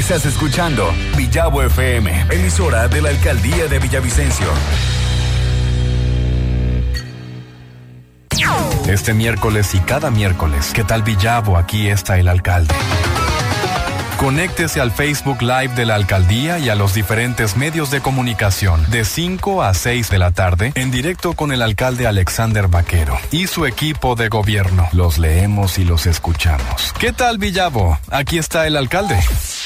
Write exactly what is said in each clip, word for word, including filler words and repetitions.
Estás escuchando Villavo F M, emisora de la Alcaldía de Villavicencio. Este miércoles y cada miércoles, ¿qué tal Villavo? Aquí está el alcalde. Conéctese al Facebook Live de la Alcaldía y a los diferentes medios de comunicación de cinco a seis de la tarde en directo con el alcalde Alexander Vaquero y su equipo de gobierno. Los leemos y los escuchamos. ¿Qué tal Villavo? Aquí está el alcalde.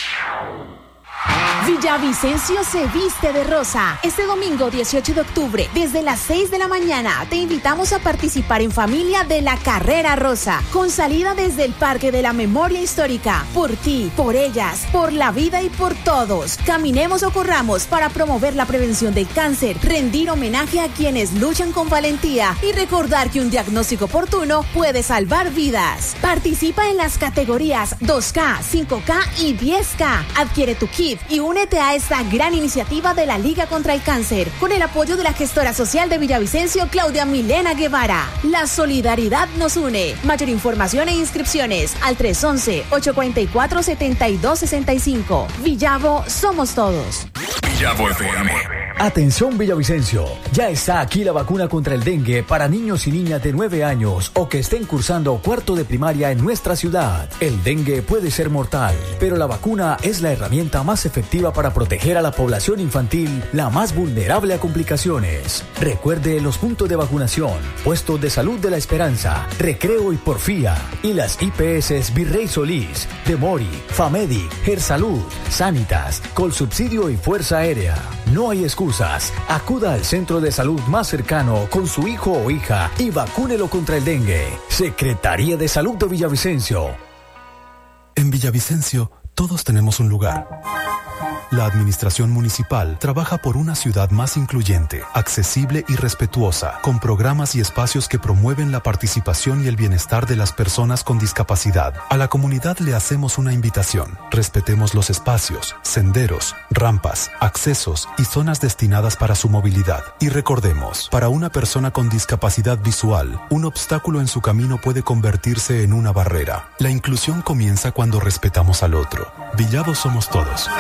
Villavicencio se viste de rosa. Este domingo dieciocho de octubre, desde las seis de la mañana, te invitamos a participar en familia de la Carrera Rosa, con salida desde el Parque de la Memoria Histórica. Por ti, por ellas, por la vida y por todos. Caminemos o corramos para promover la prevención del cáncer, rendir homenaje a quienes luchan con valentía y recordar que un diagnóstico oportuno puede salvar vidas. Participa en las categorías dos K, cinco K y diez K. Adquiere tu kit y únete a esta gran iniciativa de la Liga contra el Cáncer, con el apoyo de la gestora social de Villavicencio, Claudia Milena Guevara. La solidaridad nos une. Mayor información e inscripciones al tres once, ocho cuatro cuatro, siete dos seis cinco. Villavo, somos todos. Villavo F M. Atención Villavicencio, ya está aquí la vacuna contra el dengue para niños y niñas de nueve años o que estén cursando cuarto de primaria en nuestra ciudad. El dengue puede ser mortal, pero la vacuna es la herramienta más efectiva para proteger a la población infantil, la más vulnerable a complicaciones. Recuerde los puntos de vacunación, puestos de salud de la Esperanza, Recreo y Porfía, y las I P S Virrey Solís, Demori, Famedic, Gersalud, Sanitas, Colsubsidio y Fuerza Aérea. No hay excusas. Acuda al centro de salud más cercano con su hijo o hija y vacúnelo contra el dengue. Secretaría de Salud de Villavicencio. En Villavicencio, todos tenemos un lugar. La administración municipal trabaja por una ciudad más incluyente, accesible y respetuosa, con programas y espacios que promueven la participación y el bienestar de las personas con discapacidad. A la comunidad le hacemos una invitación. Respetemos los espacios, senderos, rampas, accesos y zonas destinadas para su movilidad. Y recordemos, para una persona con discapacidad visual, un obstáculo en su camino puede convertirse en una barrera. La inclusión comienza cuando respetamos al otro. Villavo somos todos.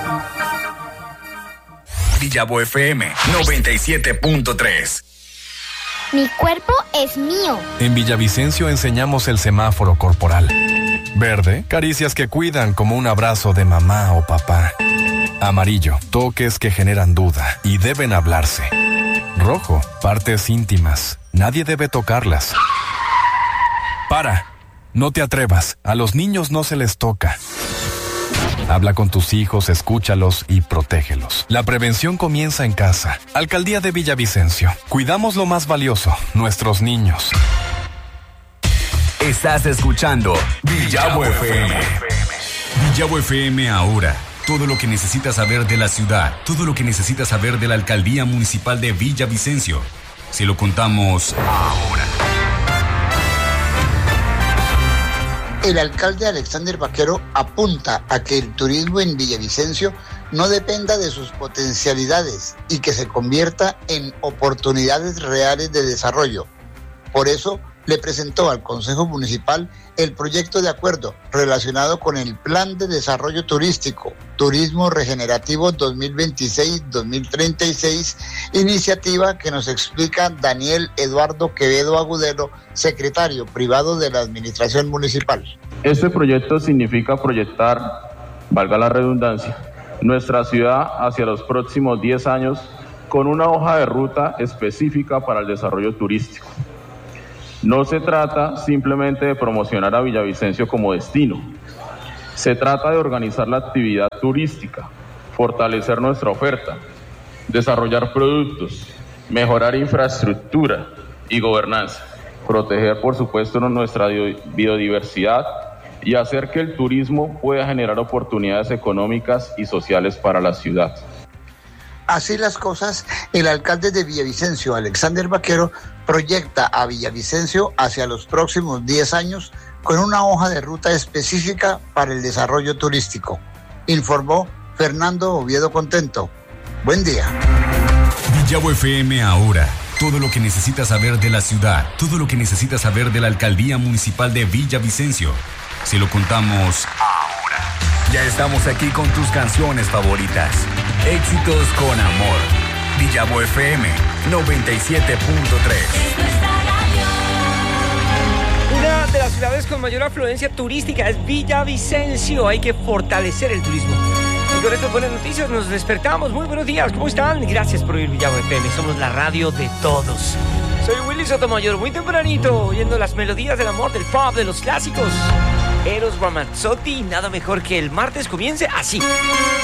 Villavo F M noventa y siete punto tres. Mi cuerpo es mío. En Villavicencio enseñamos el semáforo corporal. Verde, caricias que cuidan como un abrazo de mamá o papá. Amarillo, toques que generan duda y deben hablarse. Rojo, partes íntimas, nadie debe tocarlas. Para, no te atrevas, a los niños no se les toca. Habla con tus hijos, escúchalos y protégelos. La prevención comienza en casa. Alcaldía de Villavicencio. Cuidamos lo más valioso, nuestros niños. Estás escuchando Villavo F M. Villavo F M ahora. Todo lo que necesitas saber de la ciudad, todo lo que necesitas saber de la Alcaldía Municipal de Villavicencio. Se lo contamos ahora. El alcalde Alexander Vaquero apunta a que el turismo en Villavicencio no dependa de sus potencialidades y que se convierta en oportunidades reales de desarrollo. Por eso, le presentó al Consejo Municipal el proyecto de acuerdo relacionado con el Plan de Desarrollo Turístico, Turismo Regenerativo dos mil veintiséis a dos mil treinta y seis, iniciativa que nos explica Daniel Eduardo Quevedo Agudelo, secretario privado de la Administración Municipal. Este proyecto significa proyectar, valga la redundancia, nuestra ciudad hacia los próximos diez años con una hoja de ruta específica para el desarrollo turístico. No se trata simplemente de promocionar a Villavicencio como destino. Se trata de organizar la actividad turística, fortalecer nuestra oferta, desarrollar productos, mejorar infraestructura y gobernanza, proteger, por supuesto, nuestra biodiversidad y hacer que el turismo pueda generar oportunidades económicas y sociales para la ciudad. Así las cosas, el alcalde de Villavicencio, Alexander Vaquero, proyecta a Villavicencio hacia los próximos diez años con una hoja de ruta específica para el desarrollo turístico. Informó Fernando Oviedo Contento. Buen día. Villavo F M ahora. Todo lo que necesitas saber de la ciudad, todo lo que necesitas saber de la Alcaldía Municipal de Villavicencio. Se lo contamos ahora. Ya Ya estamos aquí con tus canciones favoritas. Éxitos con amor. Villavo F M noventa y siete punto tres. Una de las ciudades con mayor afluencia turística es Villavicencio. Hay que fortalecer el turismo. Y con estas buenas noticias nos despertamos. Muy buenos días, ¿cómo están? Gracias por oír Villavo F M. Somos la radio de todos. Soy Willy Sotomayor, muy tempranito, oyendo las melodías del amor, del pop, de los clásicos. Eros Ramazzotti, nada mejor que el martes comience así.